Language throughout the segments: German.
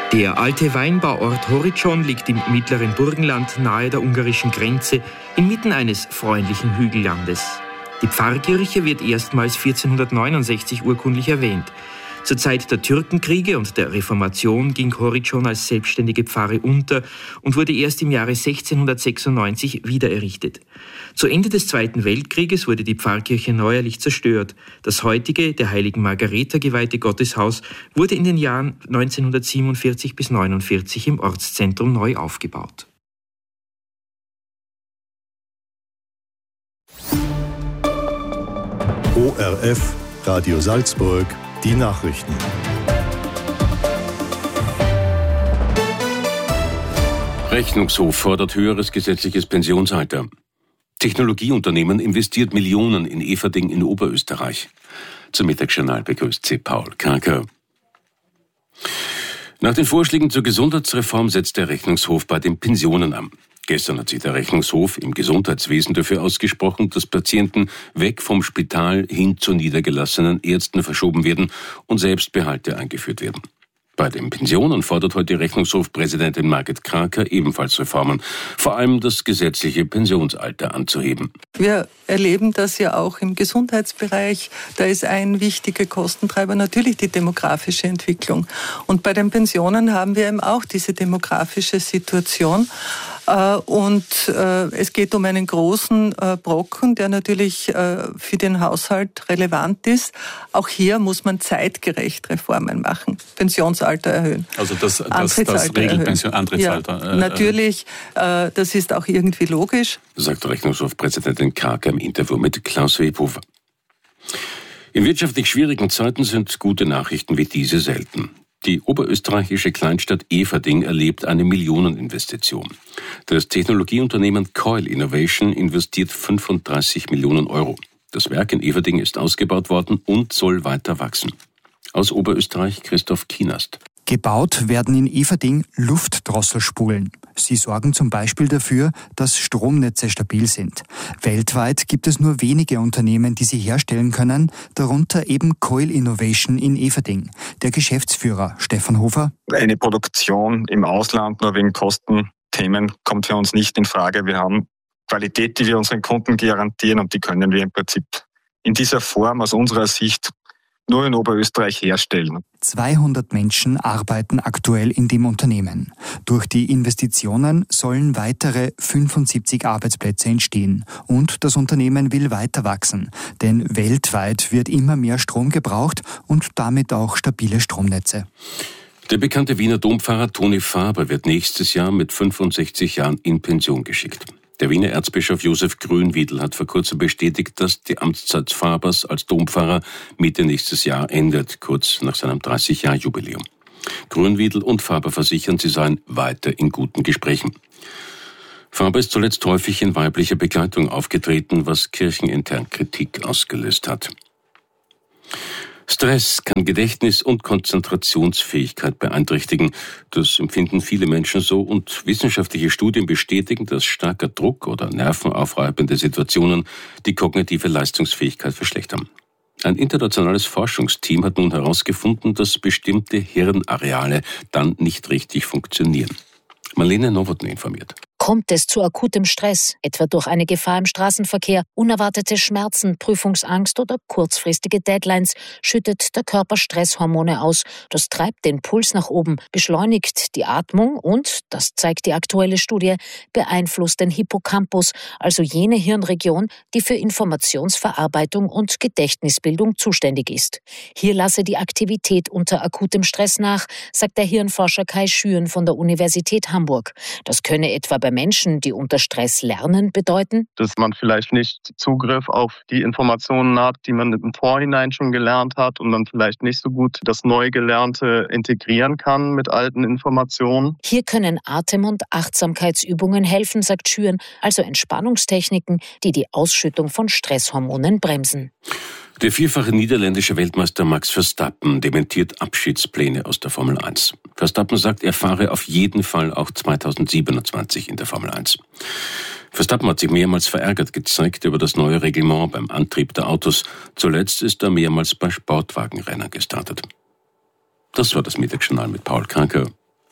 Der alte Weinbauort Horitzon liegt im mittleren Burgenland nahe der ungarischen Grenze, inmitten eines freundlichen Hügellandes. Die Pfarrkirche wird erstmals 1469 urkundlich erwähnt. Zur Zeit der Türkenkriege und der Reformation ging Horitzon als selbstständige Pfarre unter und wurde erst im Jahre 1696 wiedererrichtet. Zu Ende des Zweiten Weltkrieges wurde die Pfarrkirche neuerlich zerstört. Das heutige, der heiligen Margareta geweihte Gotteshaus wurde in den Jahren 1947 bis 1949 im Ortszentrum neu aufgebaut. ORF, Radio Salzburg, die Nachrichten. Rechnungshof fordert höheres gesetzliches Pensionsalter. Technologieunternehmen investiert Millionen in Eferding in Oberösterreich. Zum Mittagsjournal begrüßt Sie Paul Karker. Nach den Vorschlägen zur Gesundheitsreform setzt der Rechnungshof bei den Pensionen an. Gestern hat sich der Rechnungshof im Gesundheitswesen dafür ausgesprochen, dass Patienten weg vom Spital hin zu niedergelassenen Ärzten verschoben werden und Selbstbehalte eingeführt werden. Bei den Pensionen fordert heute Rechnungshofpräsidentin Margit Kraker ebenfalls Reformen, vor allem das gesetzliche Pensionsalter anzuheben. Wir erleben das ja auch im Gesundheitsbereich. Da ist ein wichtiger Kostentreiber natürlich die demografische Entwicklung. Und bei den Pensionen haben wir eben auch diese demografische Situation. Und es geht um einen großen Brocken, der natürlich für den Haushalt relevant ist. Auch hier muss man zeitgerecht Reformen machen, Pensionsalter erhöhen. Also das Regelpension, Antrittsalter. Ja, natürlich, das ist auch irgendwie logisch. Sagt Rechnungshofpräsidentin Karker im Interview mit Klaus Webhofer. In wirtschaftlich schwierigen Zeiten sind gute Nachrichten wie diese selten. Die oberösterreichische Kleinstadt Eferding erlebt eine Millioneninvestition. Das Technologieunternehmen Coil Innovation investiert 35 Millionen Euro. Das Werk in Eferding ist ausgebaut worden und soll weiter wachsen. Aus Oberösterreich Christoph Kienast. Gebaut werden in Eferding Luftdrosselspulen. Sie sorgen zum Beispiel dafür, dass Stromnetze stabil sind. Weltweit gibt es nur wenige Unternehmen, die sie herstellen können, darunter eben Coil Innovation in Eferding. Der Geschäftsführer Stefan Hofer. Eine Produktion im Ausland nur wegen Kostenthemen kommt für uns nicht in Frage. Wir haben Qualität, die wir unseren Kunden garantieren, und die können wir im Prinzip in dieser Form aus unserer Sicht nur in Oberösterreich herstellen. 200 Menschen arbeiten aktuell in dem Unternehmen. Durch die Investitionen sollen weitere 75 Arbeitsplätze entstehen. Und das Unternehmen will weiter wachsen. Denn weltweit wird immer mehr Strom gebraucht und damit auch stabile Stromnetze. Der bekannte Wiener Dompfarrer Toni Faber wird nächstes Jahr mit 65 Jahren in Pension geschickt. Der Wiener Erzbischof Josef Grünwiedl hat vor kurzem bestätigt, dass die Amtszeit Fabers als Dompfarrer Mitte nächstes Jahr endet, kurz nach seinem 30-Jahr-Jubiläum. Grünwiedl und Faber versichern, sie seien weiter in guten Gesprächen. Faber ist zuletzt häufig in weiblicher Begleitung aufgetreten, was kirchenintern Kritik ausgelöst hat. Stress kann Gedächtnis und Konzentrationsfähigkeit beeinträchtigen. Das empfinden viele Menschen so, und wissenschaftliche Studien bestätigen, dass starker Druck oder nervenaufreibende Situationen die kognitive Leistungsfähigkeit verschlechtern. Ein internationales Forschungsteam hat nun herausgefunden, dass bestimmte Hirnareale dann nicht richtig funktionieren. Marlene Nowotny informiert. Kommt es zu akutem Stress, etwa durch eine Gefahr im Straßenverkehr, unerwartete Schmerzen, Prüfungsangst oder kurzfristige Deadlines, schüttet der Körper Stresshormone aus. Das treibt den Puls nach oben, beschleunigt die Atmung und, das zeigt die aktuelle Studie, beeinflusst den Hippocampus, also jene Hirnregion, die für Informationsverarbeitung und Gedächtnisbildung zuständig ist. Hier lasse die Aktivität unter akutem Stress nach, sagt der Hirnforscher Kai Schüren von der Universität Hamburg. Das könne etwa bei Menschen, die unter Stress lernen, bedeuten, dass man vielleicht nicht Zugriff auf die Informationen hat, die man im Vorhinein schon gelernt hat, und dann vielleicht nicht so gut das Neugelernte integrieren kann mit alten Informationen. Hier können Atem- und Achtsamkeitsübungen helfen, sagt Schüren, also Entspannungstechniken, die die Ausschüttung von Stresshormonen bremsen. Der vierfache niederländische Weltmeister Max Verstappen dementiert Abschiedspläne aus der Formel 1. Verstappen sagt, er fahre auf jeden Fall auch 2027 in der Formel 1. Verstappen hat sich mehrmals verärgert gezeigt über das neue Reglement beim Antrieb der Autos. Zuletzt ist er mehrmals bei Sportwagenrennen gestartet. Das war das Mittagsjournal mit Paul Karker.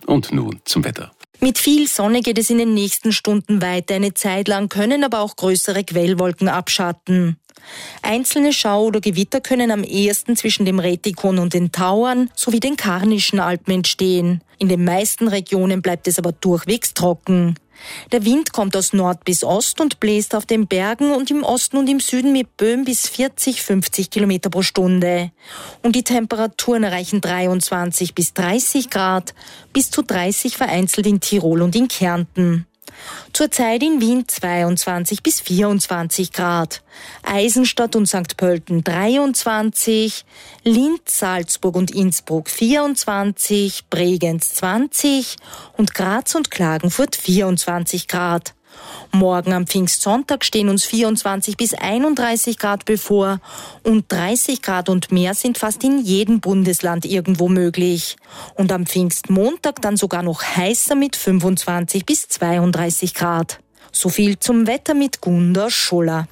Und nun zum Wetter. Mit viel Sonne geht es in den nächsten Stunden weiter. Eine Zeit lang können aber auch größere Quellwolken abschatten. Einzelne Schau- oder Gewitter können am ehesten zwischen dem Rätikon und den Tauern sowie den Karnischen Alpen entstehen. In den meisten Regionen bleibt es aber durchwegs trocken. Der Wind kommt aus Nord bis Ost und bläst auf den Bergen und im Osten und im Süden mit Böen bis 40-50 Kilometer pro Stunde. Und die Temperaturen erreichen 23 bis 30 Grad, bis zu 30 vereinzelt in Tirol und in Kärnten. Zurzeit in Wien 22 bis 24 Grad, Eisenstadt und St. Pölten 23, Linz, Salzburg und Innsbruck 24, Bregenz 20 und Graz und Klagenfurt 24 Grad. Morgen am Pfingstsonntag stehen uns 24 bis 31 Grad bevor und 30 Grad und mehr sind fast in jedem Bundesland irgendwo möglich. Und am Pfingstmontag dann sogar noch heißer mit 25 bis 32 Grad. So viel zum Wetter mit Gunda Scholler.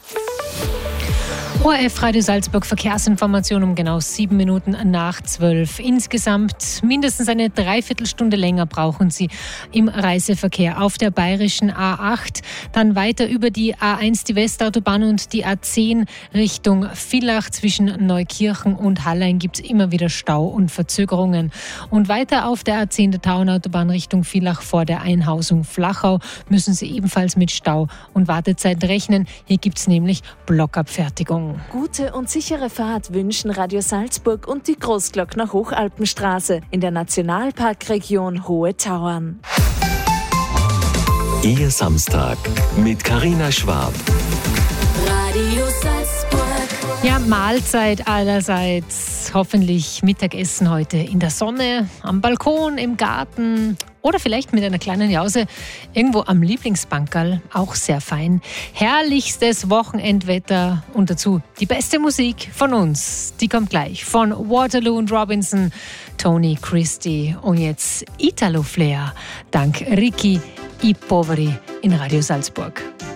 ORF Radio Salzburg Verkehrsinformation um genau 7 Minuten nach 12. Insgesamt mindestens eine Dreiviertelstunde länger brauchen Sie im Reiseverkehr auf der bayerischen A8. Dann weiter über die A1, die Westautobahn und die A10 Richtung Villach. Zwischen Neukirchen und Hallein gibt es immer wieder Stau und Verzögerungen. Und weiter auf der A10 der Tauernautobahn Richtung Villach vor der Einhausung Flachau müssen Sie ebenfalls mit Stau und Wartezeit rechnen. Hier gibt es nämlich Blockabfertigung. Gute und sichere Fahrt wünschen Radio Salzburg und die Großglockner Hochalpenstraße in der Nationalparkregion Hohe Tauern. Ihr Samstag mit Carina Schwab. Radio Salzburg. Ja, Mahlzeit allerseits. Hoffentlich Mittagessen heute in der Sonne, am Balkon, im Garten oder vielleicht mit einer kleinen Jause irgendwo am Lieblingsbankerl. Auch sehr fein. Herrlichstes Wochenendwetter und dazu die beste Musik von uns. Die kommt gleich von Waterloo und Robinson, Tony Christie und jetzt Italo Flair. Dank Ricky I Poveri in Radio Salzburg.